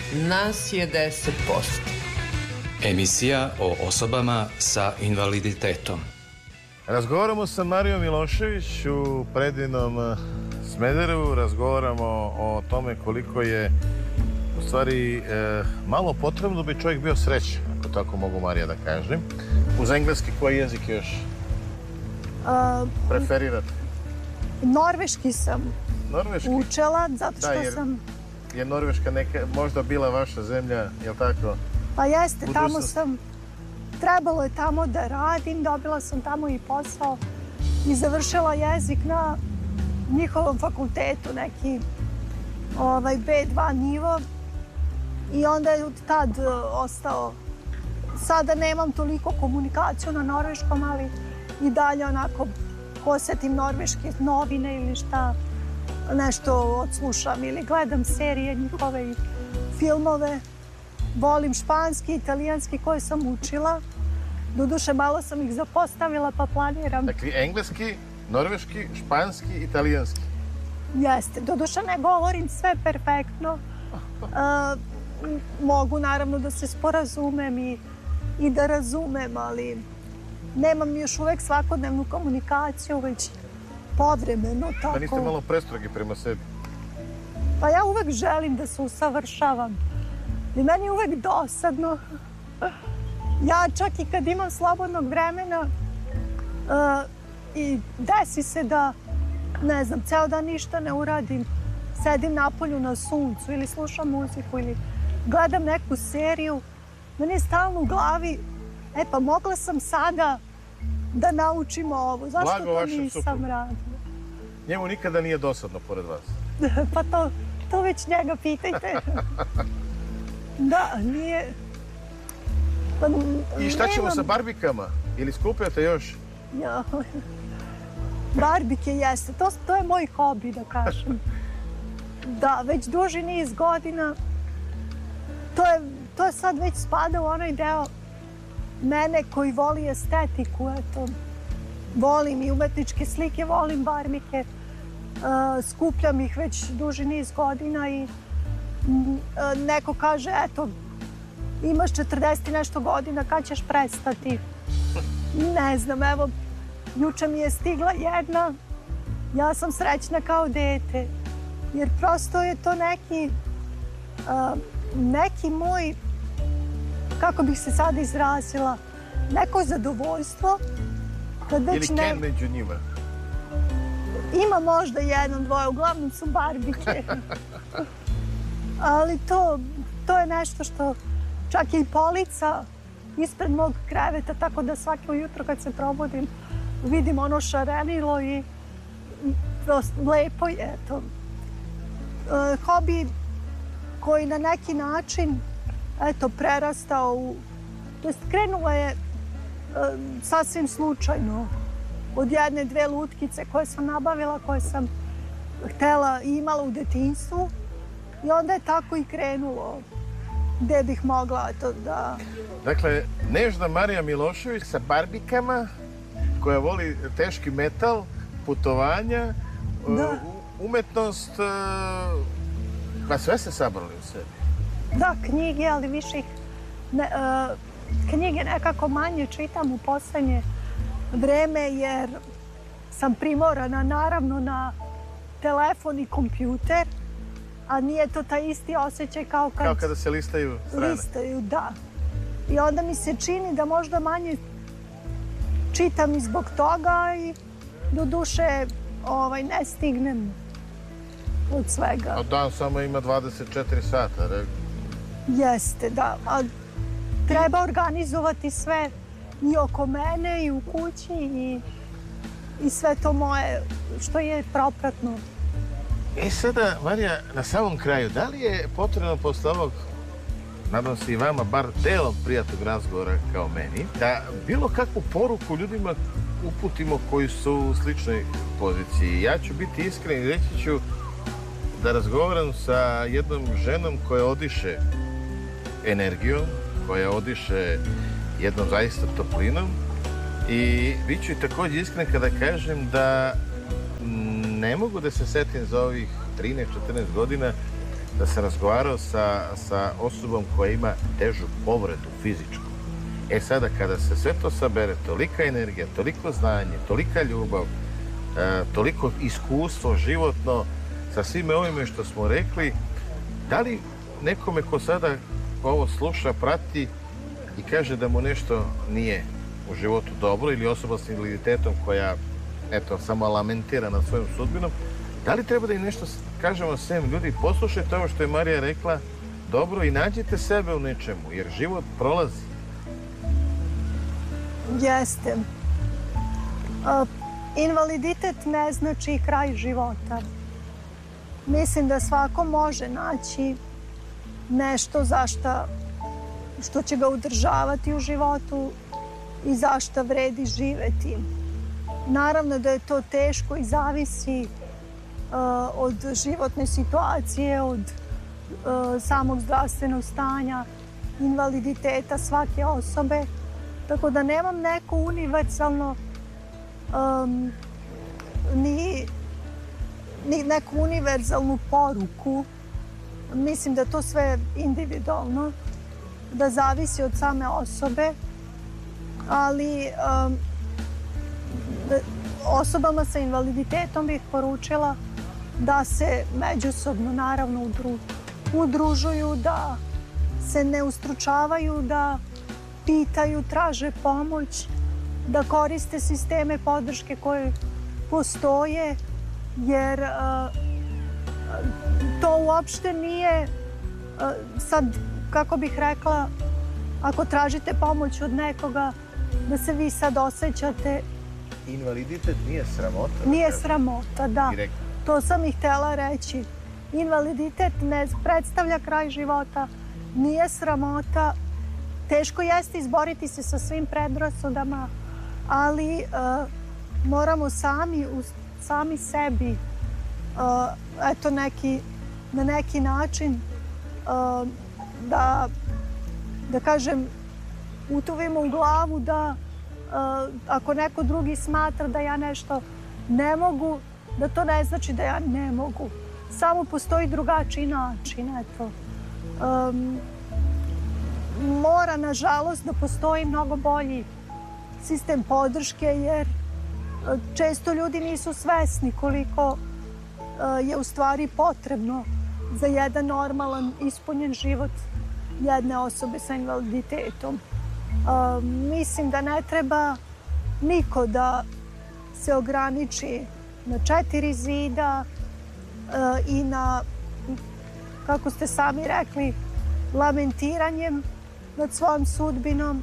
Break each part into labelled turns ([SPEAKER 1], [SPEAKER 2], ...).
[SPEAKER 1] Nas je 10%.
[SPEAKER 2] Emisija o osobama sa invaliditetom.
[SPEAKER 3] Razgovaramo sa Marijom Milošević u predivnom Smederevu. Razgovaramo o tome koliko je u stvari malo potrebno da bi čovjek bio srećan, ako tako mogu, Marija, da kažem. Uz engleski koji jezik još preferirate?
[SPEAKER 4] Norveški sam učila, zato što sam...
[SPEAKER 3] Je Norveška možda bila vaša zemlja, je li tako?
[SPEAKER 4] Pa jeste, tamo sam... Trebalo je tamo da radim, dobila sam tamo i posao i završila jezik na njihovom fakultetu, neki B2 nivo. I onda je od tad ostao... Sada nemam toliko komunikaciju na norveškom, ali i dalje onako posetim norveške novine ili šta, nešto odslušam ili gledam serije njihove i filmove. Volim španski, italijanski koje sam učila. Doduše, malo sam ih zapostavila pa planiram.
[SPEAKER 3] Dakle, engleski, norveški, španski, italijanski.
[SPEAKER 4] Jeste. Doduše, ne govorim sve perfektno. Mogu naravno da se sporazumem i da razumem, ali nemam još uvek svakodnevnu komunikaciju, već povremeno tako.
[SPEAKER 3] Da niste malo prestrogi prema sebi?
[SPEAKER 4] Pa ja uvek želim da se usavršavam. I meni je uvek dosadno. Ja čak i kad imam slobodnog vremena i desi se da, ne znam, ceo dan ništa ne uradim, sedim napolju na suncu ili slušam muziku ili gledam neku seriju, meni je stalno u glavi, pa mogla sam sada da naučim ovo. Zašto to nisam radila?
[SPEAKER 3] Njemu nikada nije dosadno pored vas?
[SPEAKER 4] Pa to već njega pitajte. Da, nije...
[SPEAKER 3] I šta ćemo sa barbikama? Ili skupljate još?
[SPEAKER 4] Barbike jeste. To je moj hobi, da kažem. Da, već duži niz godina. To je sad već spada u onaj deo mene koji voli estetiku. Eto, volim i umetničke slike, volim barbike. Skupljam ih već duži niz godina i neko kaže, eto, imaš 40 i nešto godina, kad ćeš prestati? Ne znam, evo, juče mi je stigla jedna, ja sam srećna kao dete, jer prosto je to neki moj, kako bih se sada izrazila, neko zadovoljstvo.
[SPEAKER 3] Ili Ken među njima?
[SPEAKER 4] Ima možda jedan, dvoje, uglavnom su barbike. Ali to je nešto što čak je i polica ispred mog kreveta, tako da svako jutro kad se probudim vidim ono šarenilo i lepo je. Hobi koji na neki način prerastao u... To jest, krenulo je sasvim slučajno od jedne, dve lutkice koje sam nabavila, koje sam htela i imala u detinjstvu. I onda je tako i krenulo gde bih mogla to da...
[SPEAKER 3] Dakle, nežna Marija Milošević sa barbikama, koja voli teški metal, putovanja, umetnost, pa sve se sabrali u sebi.
[SPEAKER 4] Da, knjige, ali više ih... Knjige nekako manje čitam u poslednje vreme, jer sam primorana naravno na telefon i kompjuter, a nije to taj isti osjećaj kao
[SPEAKER 3] kada se listaju strane.
[SPEAKER 4] Listaju, da. I onda mi se čini da možda manje čitam i zbog toga i do duše ne stignem od svega.
[SPEAKER 3] A dan samo ima 24 sata, rekao?
[SPEAKER 4] Jeste, da. A treba organizovati sve i oko mene i u kući i sve to moje što je propratno.
[SPEAKER 3] Sada, Marija, na samom kraju, da li je potrebno posle ovog, nadam se i vama, bar delom prijatnog razgovora kao meni, da bilo kakvu poruku ljudima uputimo koji su u sličnoj poziciji? Ja ću biti iskren i reći ću da razgovaram sa jednom ženom koja odiše energijom, koja odiše jednom zaista toplinom i bit ću i također iskren kada kažem da ne mogu da se setim za ovih 13-14 godina da sam razgovarao sa osobom koja ima težu povredu fizičku. E sada, kada se sve to sabere, tolika energija, toliko znanje, tolika ljubav, toliko iskustvo životno, sa svime ovime što smo rekli, da li nekome ko sada ovo sluša, prati i kaže da mu nešto nije u životu dobro, ili osoba s invaliditetom koja, eto, samo lamentira nad svojom sudbinom, da li treba da im nešto kažemo svem, ljudi, poslušajte ovo što je Marija rekla, dobro, i nađite sebe u nečemu, jer život prolazi.
[SPEAKER 4] Jeste. Invaliditet ne znači kraj života. Mislim da svako može naći nešto što će ga udržavati u životu i zašto vredi živeti. Naravno da je to teško i zavisi od životne situacije, od samog zdravstvenog stanja, invaliditeta svake osobe. Tako da nemam neko univerzalno ni neku univerzalnu poruku. Mislim da to sve individualno, da zavisi od same osobe, ali osobama sa invaliditetom bih poručila da se međusobno naravno udružuju, da se ne ustručavaju, da pitaju, traže pomoć, da koriste sisteme podrške koje postoje, jer to uopšte nije sad, kako bih rekla, ako tražite pomoć od nekoga, da se vi sad osjećate...
[SPEAKER 3] Invaliditet nije sramota.
[SPEAKER 4] Nije sramota, da.
[SPEAKER 3] Direktno.
[SPEAKER 4] To sam i htjela reći. Invaliditet ne predstavlja kraj života, nije sramota. Teško jeste izboriti se sa svim predrasudama, ali moramo sami sebi eto na neki način da kažem, utuvimo u glavu da ako neko drugi smatra da ja nešto ne mogu, da to ne znači da ja ne mogu. Samo postoji drugačiji način, eto. Mora, nažalost, da postoji mnogo bolji sistem podrške, jer često ljudi nisu svesni koliko je u stvari potrebno za jedan normalan, ispunjen život jedne osobe sa invaliditetom. Mislim da ne treba niko da se ograniči na 4 zida i na, kako ste sami rekli, lamentiranjem nad svojom sudbinom.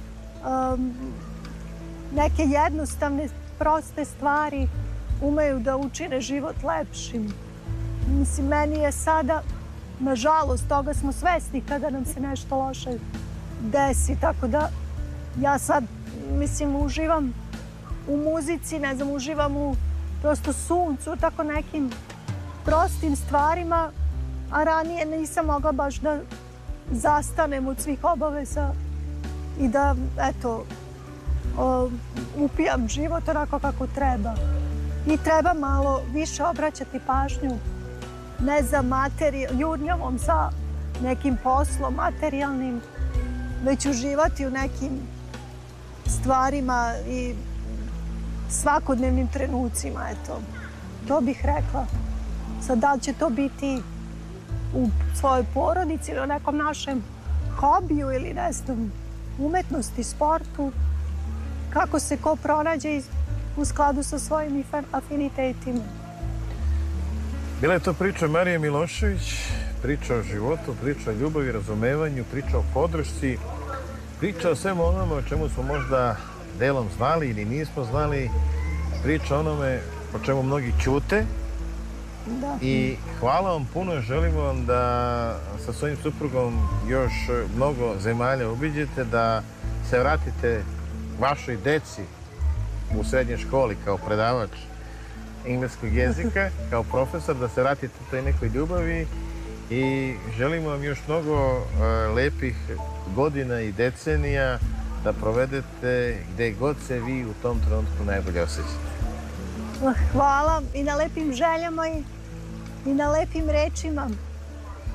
[SPEAKER 4] Neke jednostavne, proste stvari umeju da učine život lepšim. Mislim, meni je sada, nažalost, toga smo svesni kada nam se nešto loše desi, tako da ja sad, mislim, uživam u muzici, ne znam, uživam u prosto suncu, tako nekim prostim stvarima, a ranije nisam mogla baš da zastanem od svih obaveza i da, eto, upijam život onako kako treba. I treba malo više obraćati pažnju, ne za jurnjavom, za nekim poslom materijalnim, već uživati u nekim stvarima i svakodnevnim trenucima, eto. To bih rekla. Sad, da li će to biti u svojoj porodici ili u nekom našem hobiju ili, ne znam, umetnosti, sportu, kako se ko pronađe u skladu sa svojim afinitetima.
[SPEAKER 3] Bila je to priča Marije Milošević, priča o životu, priča o ljubavi, razumevanju, priča o podršci, priča o svemu onome o čemu smo možda delom znali ili nismo znali, priča o onome o čemu mnogi ćute.
[SPEAKER 4] Da.
[SPEAKER 3] I hvala vam puno, želimo vam da sa svojim suprugom još mnogo zemalja obiđete, da se vratite vašoj deci u srednjoj školi kao predavač engleskog jezika, kao profesor, da se vratite toj nekoj ljubavi i želimo vam još mnogo lepih godina i decenija da provedete gde god se vi u tom trenutku najbolje osjećate.
[SPEAKER 4] Hvala i na lepim željama i na lepim rečima.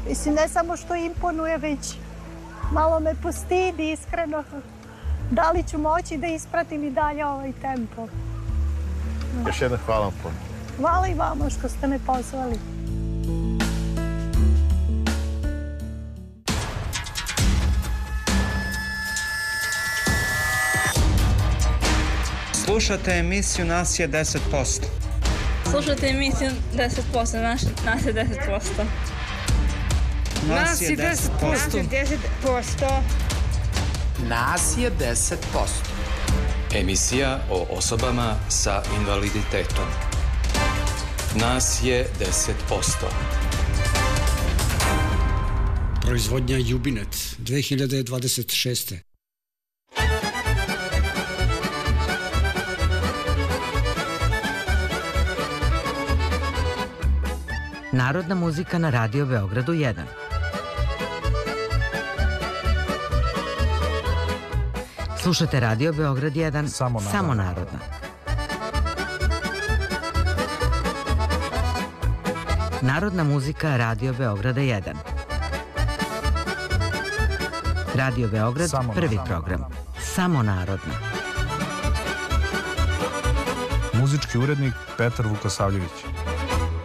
[SPEAKER 4] Mislim, ne samo što imponuje, već malo me postidi, iskreno. Da li ću moći da ispratim i dalje ovaj tempo?
[SPEAKER 3] Još jedno hvala vam puno.
[SPEAKER 4] Hvala i vama što ste me pozvali.
[SPEAKER 1] Slušate emisiju Nas je 10%.
[SPEAKER 5] Slušate emisiju 10%, nas je 10%.
[SPEAKER 1] Nas je 10%.
[SPEAKER 6] Nas je 10%.
[SPEAKER 2] Emisija o osobama sa invaliditetom. Nas je 10%.
[SPEAKER 7] Proizvodnja Jubinet 2026.
[SPEAKER 8] Narodna muzika na Radio Beogradu 1. Slušate Radio Beograd 1, samo narodna. Narodna muzika Radio Beograda 1. Radio Beograd, prvi program. Samo narodna.
[SPEAKER 9] Muzički urednik Petar Vukosavljević.